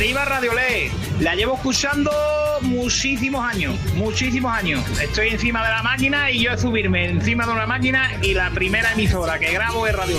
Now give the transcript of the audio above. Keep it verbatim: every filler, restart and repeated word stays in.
Arriba Radio Ley. La llevo escuchando muchísimos años, muchísimos años. Estoy encima de la máquina y yo subirme encima de una máquina y la primera emisora que grabo es Radio Ley.